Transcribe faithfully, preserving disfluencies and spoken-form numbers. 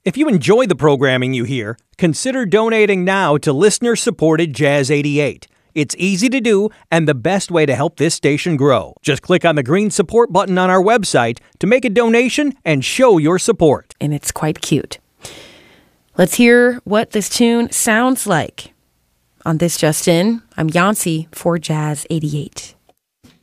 If you enjoy the programming you hear, consider donating now to listener-supported Jazz eighty-eight. It's easy to do and the best way to help this station grow. Just click on the green support button on our website to make a donation and show your support. And it's quite cute. Let's hear what this tune sounds like. On This Just In, I'm Yancy for Jazz eighty-eight.